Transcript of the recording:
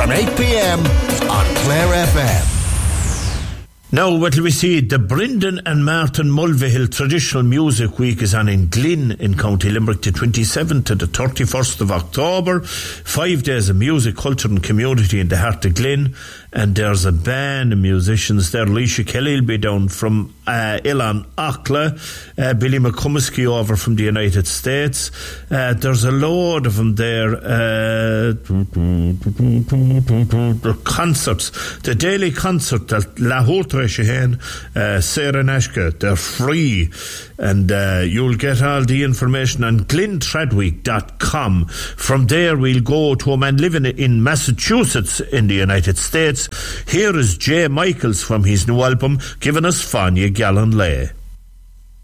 from 8 p.m. on Clare FM. Now, what will we see? The Brendan and Martin Mulvihill Traditional Music Week is on in Glynn in County Limerick the 27th to the 31st of October. 5 days of music, culture and community in the heart of Glynn. And there's a band of musicians there. Leisha Kelly will be down from Ilan Akla. Billy McCumiskey over from the United States. There's a load of them there. The concerts. The daily concert at La Houtre Shehen, Sarah Nashka, they're free. And you'll get all the information on glyntradweek.com. From there we'll go to a man living in Massachusetts in the United States. Here is Jay Michaels from his new album, giving us Fania Gallen Lay.